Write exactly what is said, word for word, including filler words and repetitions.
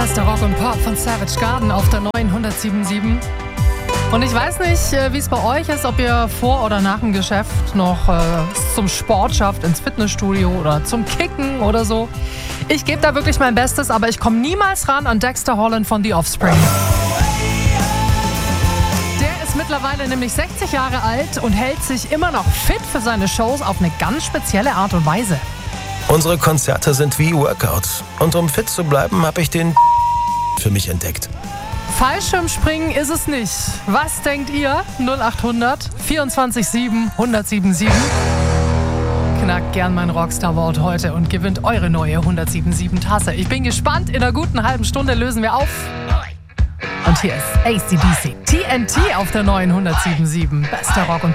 Bester Rock und Pop von Savage Garden auf der neuen hundertsieben Komma sieben. Und ich weiß nicht, wie es bei euch ist, ob ihr vor oder nach dem Geschäft noch äh, zum Sport schafft, ins Fitnessstudio oder zum Kicken oder so. Ich gebe da wirklich mein Bestes, aber ich komme niemals ran an Dexter Holland von The Offspring. Der ist mittlerweile nämlich sechzig Jahre alt und hält sich immer noch fit für seine Shows auf eine ganz spezielle Art und Weise. Unsere Konzerte sind wie Workouts. Und um fit zu bleiben, habe ich den für mich entdeckt. Fallschirmspringen ist es nicht. Was denkt ihr? null acht hundert vierundzwanzig sieben hundertsieben sieben. Knackt gern mein Rockstar-Wort heute und gewinnt eure neue hundertsieben sieben Tasse. Ich bin gespannt. In einer guten halben Stunde lösen wir auf. Und hier ist A C D C T N T auf der neuen hundertsieben sieben. Bester Rock und